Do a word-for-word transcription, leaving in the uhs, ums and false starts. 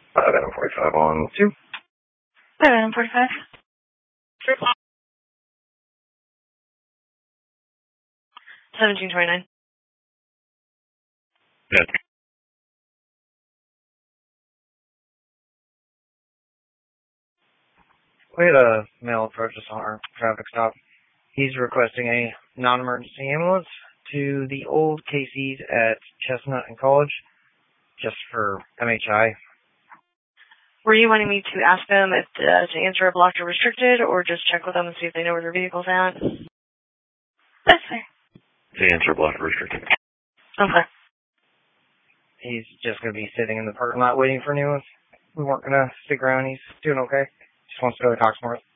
five Adam forty-five on two. five Adam forty-five. seventeen twenty-nine. Yeah. We had a male approach us on our traffic stop. He's requesting a non-emergency ambulance to the old K C's at Chestnut and College, just for M H I. Were you wanting me to ask them if uh, to answer a blocked or restricted, or just check with them and see if they know where their vehicle's at? That's fair. To answer blocked or restricted. Okay. He's just going to be sitting in the parking lot waiting for an ambulance. We weren't going to stick around. He's doing okay. Just wants to go to Coxmore.